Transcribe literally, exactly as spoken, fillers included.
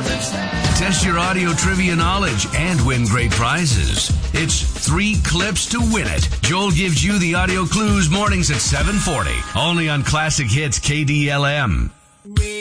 Test your audio trivia knowledge and win great prizes. It's Three Clips to Win It. Joel gives you the audio clues mornings at seven forty. Only on Classic Hits K D L M.